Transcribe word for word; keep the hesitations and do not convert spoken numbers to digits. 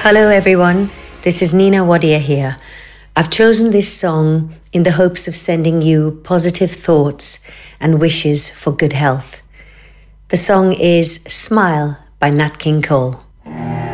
Hello everyone, this is Nina Wadia here. I've chosen this song in the hopes of sending you positive thoughts and wishes for good health. The song is Smile by Nat King Cole.